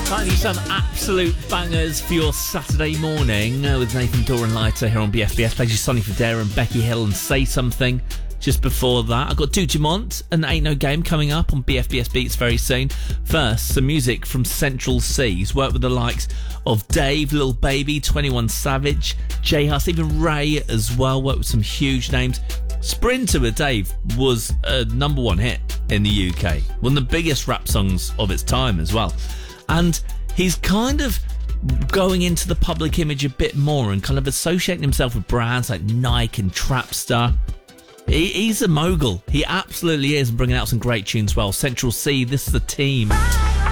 Finally, some absolute bangers for your Saturday morning with Nathan Doran Lighter here on BFBS. Plays you Sonny Fodera and Becky Hill and Say Something. Just before that, I've got Do Dumont and Ain't No Game coming up on BFBS Beats very soon. First, some music from Central C. He's worked with the likes of Dave, Lil Baby, 21 Savage, J Hus, even Ray as well. Worked with some huge names. Sprinter with Dave was a number one hit in the UK. One of the biggest rap songs of its time as well. And he's kind of going into the public image a bit more and kind of associating himself with brands like Nike and Trapstar. He's a mogul. He absolutely is, and bringing out some great tunes as well. Central C, this is the team.